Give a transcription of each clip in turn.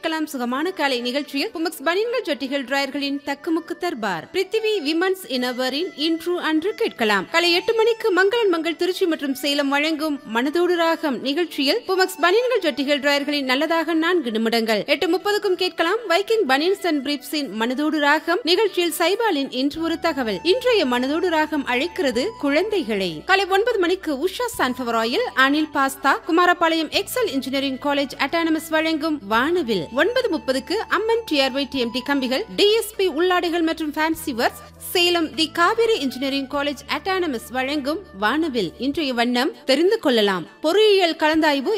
கேட்கலாம் சுகமான காலை நிகழ்ச்சியில் புமக்ஸ் பனியன்கள் ஜட்டிகள் டிராயர்களின் தக்குமுக்கு தர்பார் பிருத்திவி விமன்ஸ் இனவரின் இன்று அன்று கேட்கலாம். காலை 8 மணிக்கு மங்களன் மங்கள் திருச்சி மற்றும் சேலம் வழங்கும் மனதோடு ராகம் நிகழ்ச்சியில் புமக்ஸ் பனியன்கள் ஜட்டிகள் டிராயர்களின் நல்லதாக 4 நிமிடங்கள். 8:30க்கும் கேட்கலாம் வைக்கிங் பனியன்ஸ் அண்ட் பிரீப்ஸின் மனதோடு ராகம் நிகழ்ச்சியில் சைபாலின் இன்று ஒரு தகவல். இன்றைய மனதோடு ராகம் அழைக்கிறது குழந்தைகளை. காலை 9 மணிக்கு Usha sunflower oil Anil pasta Kumarapalayam XL engineering college autonomous வழங்கும் வானவில். 9:30க்கு அம்மன் TRY-TMT கம்பிகள் DSP உள்ளாடைகள் மற்றும் ஃபேன்சி வர்க்ஸ் சேலம் தி காவேரி இன்ஜினியரிங் காலேஜ் அட்டானமஸ் வழங்கும் வானவில். இன்றைய வண்ணம் தெரிந்து கொள்ளலாம். பொறியியல் கலந்தாய்வு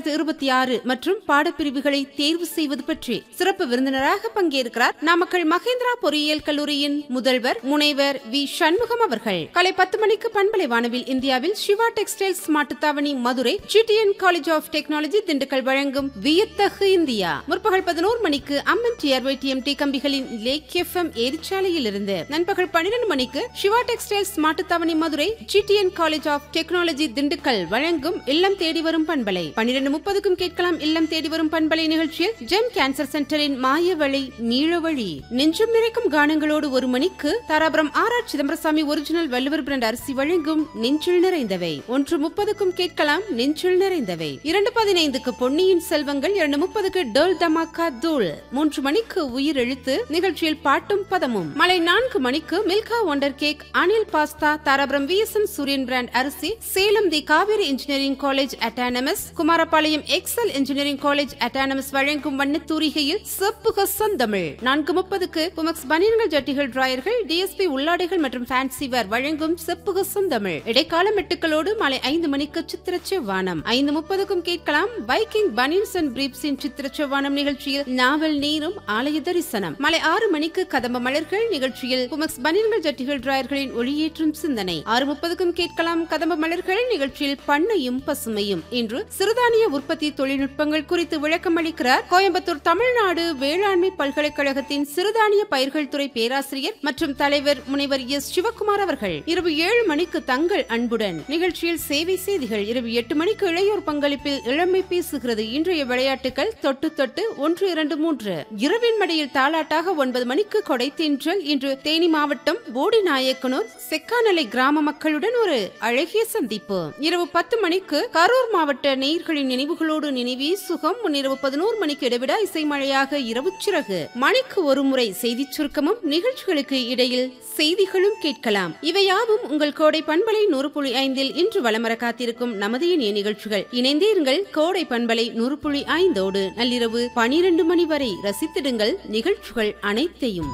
2026 மற்றும் பாடப்பிரிவுகளை தேர்வு செய்வது பற்றி சிறப்பு விருந்தினராக பங்கேற்கிறார் நாமக்கல் மகேந்திரா பொறியியல் கல்லூரியின் முதல்வர் முனைவர் வி சண்முகம் அவர்கள். காலை 10 மணிக்கு பண்பலை வானவில் இந்தியாவில் Siva textiles Mattuthavani Madurai GTN college of technology Dindigul வழங்கும் வியத்தகு இந்தியா. முற்பகல் 11 மணிக்கு அம்மன் TRY-TMT கம்பிகளின் லேக் FM ஏரிச்சாலையில் இருந்து. நண்பகல் 12 மணிக்கு Siva textiles Mattuthavani Madurai GTN college of technology Dindigul வழங்கும் இல்லம் தேடி வரும் பண்பலை. 12:30க்கும் கேட்கலாம் இல்லம் தேடி வரும் பண்பலை நிகழ்ச்சியில் ஜெம் கேன்சர் சென்டரின் மாயவழி மீழவழி. நெஞ்சம் நிறைக்கும் கானங்களோடு 1 மணிக்கு Dharapuram R Chidambarasamy original Valluvar brand அரிசி வழங்கும் நெஞ்சில் நிறைந்தவை. 1:30க்கும் கேட்கலாம் நெஞ்சில் நிறைந்தவை. 2:15க்கு பொன்னியின் செல்வங்கள். 2:30க்கு டோல் தமாக்கா தூள். 3 மணிக்கு உயிர் எழுத்து நிகழ்ச்சியில் பாட்டும் பதமும். மாலை 4 மணிக்கு Milkha wonder cake Anil pasta Dharapuram VSN சூரியன் பிராண்ட் அரிசி சேலம் தி Kaveri engineering college autonomous Kumarapalayam XL engineering college autonomous வழங்கும் வண்ணத்தூரிகையில் செப்புக சொந்தமிழ். 4:30க்கு புமக்ஸ் பனியன்கள் ஜட்டிகள் டிராயர்கள் DSP உள்ளாடைகள் மற்றும் ஃபேன்சி வேர் வழங்கும் செப்புக சொந்தமிழ். இடைக்கால மெட்டுக்களோடு மாலை 5 மணிக்கு சித்திரச்ச வானம். 5:30க்கும் கேட்கலாம் வைக்கிங் பனியன்ஸ் அண்ட் பிரீப்ஸின் சித்திரச்ச வானம் நிகழ்ச்சியில் நாவல் நீரும் ஆலய தரிசனம். மாலை 6 மணிக்கு கதம்ப மலர்கள் நிகழ்ச்சியில் புமக்ஸ் பனியன்கள் ஜட்டிகள் டிராயர்களின் ஒளியேற்றும் சிந்தனை. 6:30க்கும் கேட்கலாம் கதம்ப மலர்கள் நிகழ்ச்சியில் பண்ணையும் பசுமையும். இன்று சிறுதானிய உற்பத்தி தொழில்நுட்பங்கள் குறித்து விளக்கம் அளிக்கிறார் கோயம்புத்தூர் தமிழ்நாடு வேளாண்மை பல்கலைக்கழகத்தின் சிறுதானிய பயிர்கள் துறை பேராசிரியர் மற்றும் தலைவர் முனைவர் S சிவகுமார் அவர்கள். இரவு 7 மணிக்கு தங்கள் அன்புடன் நிகழ்ச்சியில் சேவை செய்திகள். இரவு 8 மணிக்கு இளையோர் பங்களிப்பில் இளமை பேசுகிறது. இன்றைய விளையாட்டுகள் தொட்டு தொட்டு 1, 2, 3. இரவின் மடியில் தாலாட்டாக 9 மணிக்கு கொடை தென்றல். இன்று தேனி மாவட்டம் போடி நாயக்கனூர் செக்கானலை கிராம மக்களுடன் ஒரு அழகிய சந்திப்பு. இரவு 10 மணிக்கு கரூர் மாவட்ட நேயர்களின் நினைவுகளோடு நினைவே சுகம். முன்னிரவு 11 மணிக்கு இடைவிடா இசைமழையாக இரவு சிறகு. மணிக்கு ஒரு முறை செய்தி சுருக்கமும் நிகழ்ச்சிகளுக்கு இடையில் செய்திகளும் கேட்கலாம். இவையாவும் உங்கள் கோடை பண்பலை 100.5 இன்று வளமர காத்திருக்கும் நமது இனிய நிகழ்ச்சிகள். இணைந்தேருங்கள் கோடை பண்பலை 100.5 நள்ளிரவு 12 மணி வரை ரசித்திடுங்கள் நிகழ்ச்சிகள் அனைத்தையும்.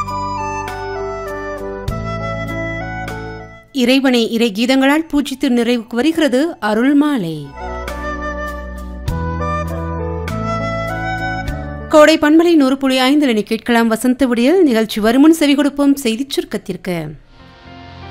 இறைவனை இறை கீதங்களால் பூஜித்து நிறைவுக்கு வருகிறது அருள் மாலை. கோடை பண்பலை 100.5 கேட்கலாம் வசந்த விடியல் நிகழ்ச்சி. வருமுன் செவி கொடுப்போம் செய்தி சுருக்கத்திற்கு.